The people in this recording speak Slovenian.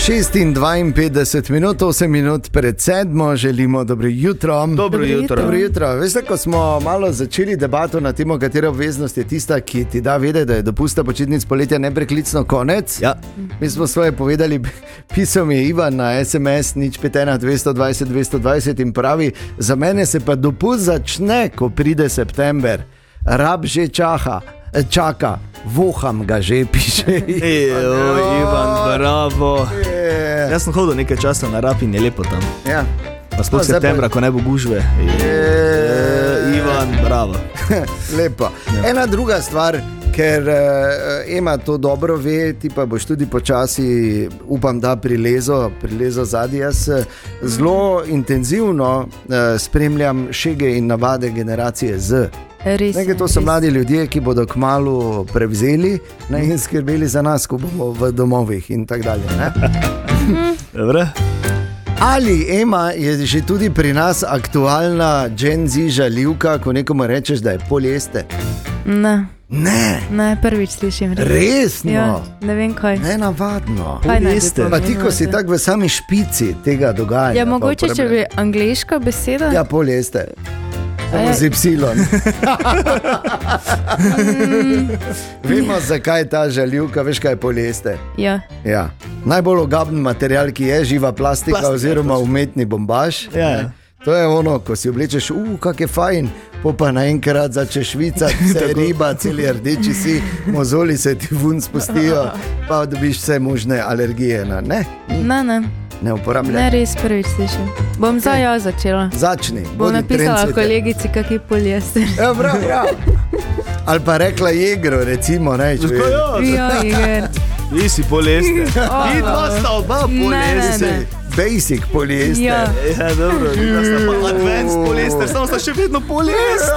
6:52 minut, 8 minut pred 7, želimo dobro jutro. Dobro jutro. Veste, ko smo malo začeli debato na temo, katera obveznost je tista, ki ti da vedeti, da je dopusta počitnic poletja nepreklicno konec. Ja. Mi smo svoje povedali, pisal mi je Ivan na SMS 051 220 220 in pravi, za mene se pa dopust začne, ko pride september. Rab že čaka, voham ga že, piše. Ivan, bravo. Jaz sem hodil nekaj časa na Rab in je lepo tam. Ja. Pa sploh septembra, ko ne bo gužve. Ivan, bravo. Lepo. Ena druga stvar, ker Ema to dobro ve, ti pa boš tudi počasi, upam, da prilezo zadnji. Jaz zelo intenzivno spremljam šege in navade generacije Z. Nekaj to so mladi ljudje, ki bodo kmalu prevzeli in skrbeli za nas, ko bomo v domovih in tako dalje. Dobre. Ali Ema je že tudi pri nas aktualna Gen Z žaljivka, ko nekomu rečeš, da je polijester? Ne, prvič slišim. Resno? Ja, ne vem kaj. Nenavadno. Polijester. Pa ti, ko si tak v sami špici tega dogajanja. Ja, mogoče, če bi angleška beseda. Ja, polijester. Z Y. Vemo, zakaj je ta žaljivka, veš, kaj je polijester? Ja. Najbolj ogaben material, ki je živa plastika oziroma umetni bombaž. Ja. To je ono, ko si oblečeš, kak je fajn, pa naenkrat začneš švicati, vse riba, celi rdeči si, mozoli se ti vun spustijo, pa dobiš vse možne alergije. Ne uporabljaj. Ne, res prvič slišim. Bom zdaj začela. Začni. Bom napisala kolegici, kak je polijester. Ja, prav. Ali pa rekla Jegro, recimo. Ja, Jeger. Vi si polijester. Vidva sta oba polijester. Basic polijester. Ja, dobro. Vidva sta pa advanced polijester, samo sta še vedno polijester.